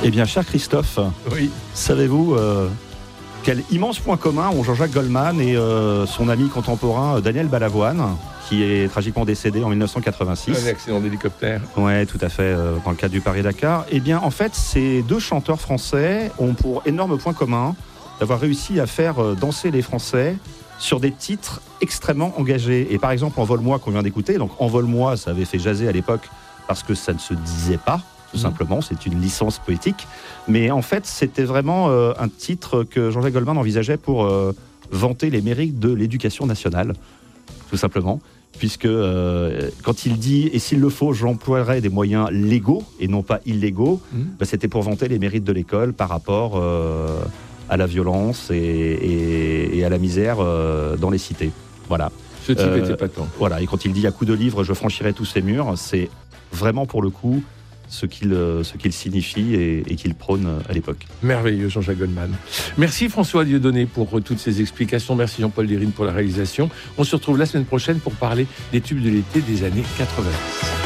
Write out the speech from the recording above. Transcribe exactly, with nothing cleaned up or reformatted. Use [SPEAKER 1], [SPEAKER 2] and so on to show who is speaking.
[SPEAKER 1] Eh bien, cher Christophe,
[SPEAKER 2] Oui.
[SPEAKER 1] savez-vous euh, quel immense point commun ont Jean-Jacques Goldman et euh, son ami contemporain euh, Daniel Balavoine, qui est tragiquement décédé en dix-neuf cent quatre-vingt-six.
[SPEAKER 2] Un accident d'hélicoptère.
[SPEAKER 1] Ouais, tout à fait, euh, dans le cadre du Paris-Dakar. Eh bien, en fait, ces deux chanteurs français ont pour énorme point commun d'avoir réussi à faire euh, danser les Français sur des titres extrêmement engagés. Et par exemple, Envole-moi, qu'on vient d'écouter, donc Envole-moi, ça avait fait jaser à l'époque parce que ça ne se disait pas, tout mmh. simplement, c'est une licence poétique. Mais en fait, c'était vraiment euh, un titre que Jean-Jacques Goldman envisageait pour euh, vanter les mérites de l'éducation nationale, tout simplement. Puisque euh, quand il dit « et s'il le faut, j'emploierai des moyens légaux et non pas illégaux mmh. », bah, c'était pour vanter les mérites de l'école par rapport euh, à la violence et, et, et à la misère euh, dans les cités. Voilà.
[SPEAKER 2] Ce type euh, était patent.
[SPEAKER 1] Voilà. Et quand il dit « à coups de livre, je franchirai tous ces murs », c'est vraiment pour le coup ce qu'il, ce qu'il signifie et, et qu'il prône à l'époque.
[SPEAKER 2] Merveilleux, Jean-Jacques Goldman. Merci François Dieudonné pour toutes ces explications. Merci Jean-Paul Dérine pour la réalisation. On se retrouve la semaine prochaine pour parler des tubes de l'été des années quatre-vingt-dix.